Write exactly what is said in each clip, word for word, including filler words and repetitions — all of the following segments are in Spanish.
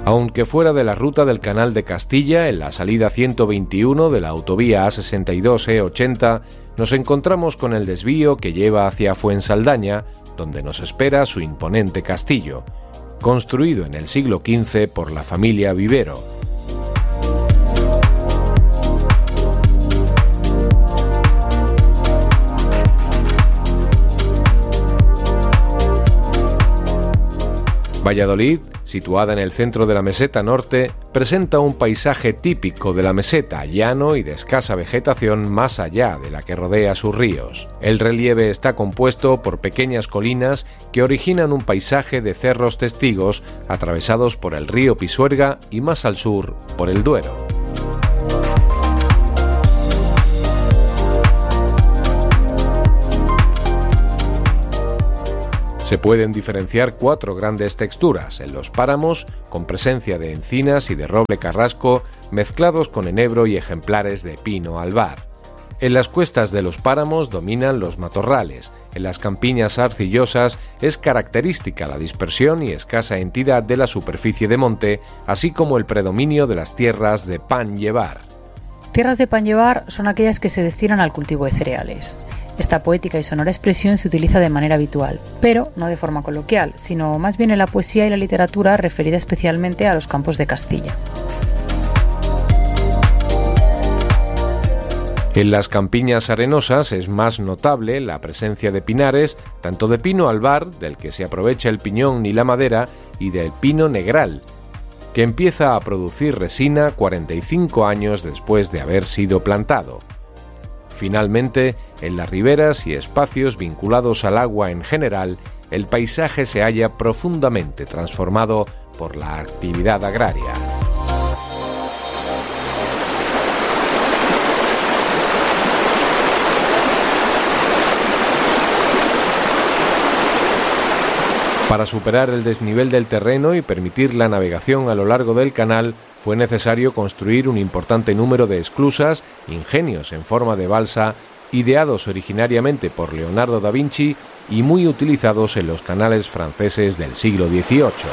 Aunque fuera de la ruta del Canal de Castilla, en la salida ciento veintiuno de la autovía A sesenta y dos E ochenta, nos encontramos con el desvío que lleva hacia Fuensaldaña, donde nos espera su imponente castillo, construido en el siglo quince por la familia Vivero. Valladolid, situada en el centro de la meseta norte, presenta un paisaje típico de la meseta, llano y de escasa vegetación más allá de la que rodea sus ríos. El relieve está compuesto por pequeñas colinas que originan un paisaje de cerros testigos atravesados por el río Pisuerga y más al sur por el Duero. Se pueden diferenciar cuatro grandes texturas en los páramos, con presencia de encinas y de roble carrasco, mezclados con enebro y ejemplares de pino albar. En las cuestas de los páramos dominan los matorrales. En las campiñas arcillosas es característica la dispersión y escasa entidad de la superficie de monte, así como el predominio de las tierras de pan llevar. Tierras de pan llevar son aquellas que se destinan al cultivo de cereales. Esta poética y sonora expresión se utiliza de manera habitual, pero no de forma coloquial, sino más bien en la poesía y la literatura referida especialmente a los campos de Castilla. En las campiñas arenosas es más notable la presencia de pinares, tanto de pino albar, del que se aprovecha el piñón y la madera, y del pino negral, que empieza a producir resina cuarenta y cinco años después de haber sido plantado. Finalmente, en las riberas y espacios vinculados al agua en general, el paisaje se halla profundamente transformado por la actividad agraria. Para superar el desnivel del terreno y permitir la navegación a lo largo del canal, fue necesario construir un importante número de esclusas, ingenios en forma de balsa, ideados originariamente por Leonardo da Vinci y muy utilizados en los canales franceses del siglo dieciocho.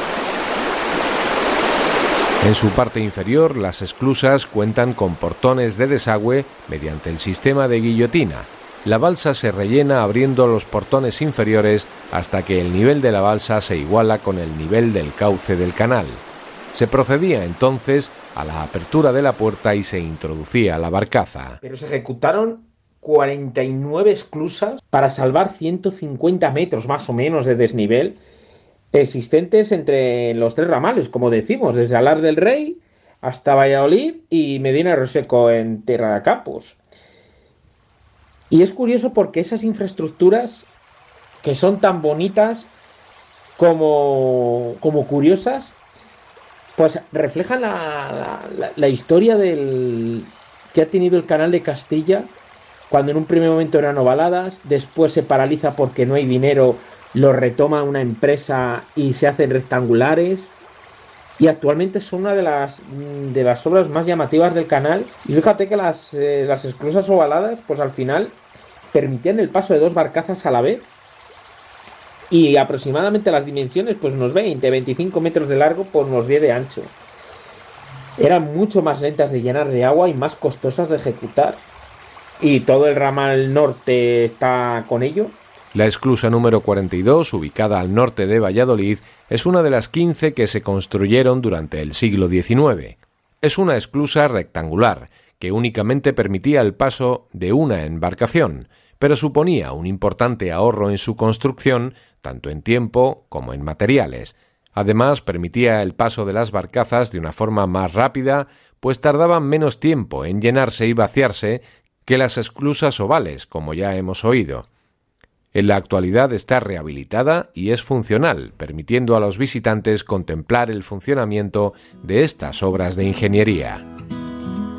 En su parte inferior, las esclusas cuentan con portones de desagüe mediante el sistema de guillotina. La balsa se rellena abriendo los portones inferiores hasta que el nivel de la balsa se iguala con el nivel del cauce del canal. Se procedía entonces a la apertura de la puerta y se introducía la barcaza. Pero se ejecutaron cuarenta y nueve esclusas para salvar ciento cincuenta metros más o menos de desnivel existentes entre los tres ramales, como decimos, desde Alar del Rey hasta Valladolid y Medina Roseco en Tierra de Campos. Y es curioso porque esas infraestructuras, que son tan bonitas como, como curiosas, pues reflejan la, la, la historia del, que ha tenido el Canal de Castilla, cuando en un primer momento eran ovaladas, después se paraliza porque no hay dinero, lo retoma una empresa y se hacen rectangulares, y actualmente son una de las, de las obras más llamativas del canal. Y fíjate que las, eh, las esclusas ovaladas, pues al final permitían el paso de dos barcazas a la vez, y aproximadamente las dimensiones, pues unos veinte a veinticinco metros de largo por unos diez de ancho. Eran mucho más lentas de llenar de agua y más costosas de ejecutar, y todo el ramal norte está con ello. La esclusa número cuarenta y dos, ubicada al norte de Valladolid, es una de las quince que se construyeron durante el siglo diecinueve. Es una esclusa rectangular, que únicamente permitía el paso de una embarcación, pero suponía un importante ahorro en su construcción, tanto en tiempo como en materiales. Además, permitía el paso de las barcazas de una forma más rápida, pues tardaban menos tiempo en llenarse y vaciarse que las esclusas ovales, como ya hemos oído. En la actualidad está rehabilitada y es funcional, permitiendo a los visitantes contemplar el funcionamiento de estas obras de ingeniería.